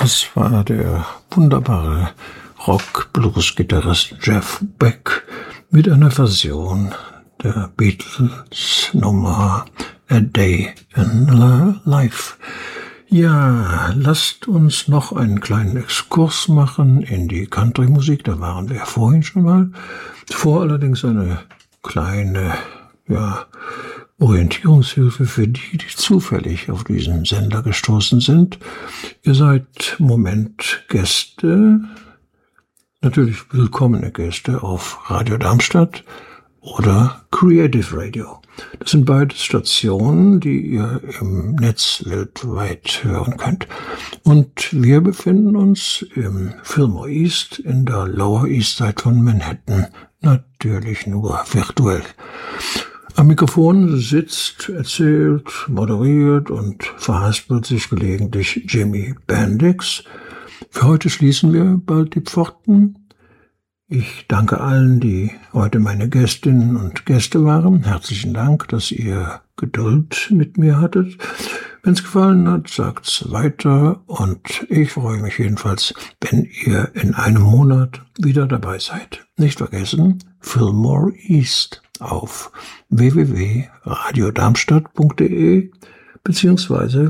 Das war der wunderbare Rock-Blues-Gitarrist Jeff Beck mit einer Version der Beatles-Nummer A Day in the Life. Ja, lasst uns noch einen kleinen Exkurs machen in die Country-Musik. Da waren wir vorhin schon mal. Zuvor allerdings eine kleine, Orientierungshilfe für die zufällig auf diesen Sender gestoßen sind. Ihr seid im Moment Gäste, natürlich willkommene Gäste auf Radio Darmstadt oder Creative Radio. Das sind beides Stationen, die ihr im Netz weltweit hören könnt. Und wir befinden uns im Fillmore East in der Lower East Side von Manhattan, natürlich nur virtuell. Am Mikrofon sitzt, erzählt, moderiert und verhaspelt sich gelegentlich Jimmy Bendix. Für heute schließen wir bald die Pforten. Ich danke allen, die heute meine Gästinnen und Gäste waren. Herzlichen Dank, dass ihr Geduld mit mir hattet. Wenn es gefallen hat, sagt's weiter und ich freue mich jedenfalls, wenn ihr in einem Monat wieder dabei seid. Nicht vergessen, Fillmore East auf www.radiodarmstadt.de bzw.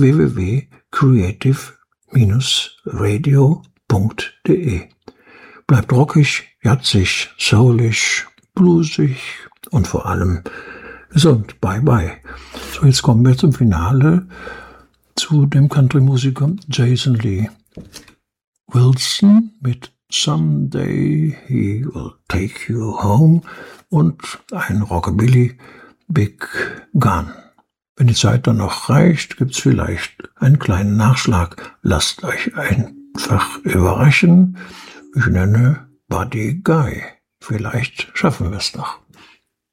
www.creative-radio.de. Bleibt rockig, jazzig, soulig, bluesig und vor allem gesund. Bye bye. So, jetzt kommen wir zum Finale, zu dem Country-Musiker Jason Lee Wilson mit Someday He Will Take You Home und ein Rockabilly Big Gun. Wenn die Zeit dann noch reicht, gibt's vielleicht einen kleinen Nachschlag. Lasst euch einfach überraschen. Ich nenne Buddy Guy. Vielleicht schaffen wir es noch.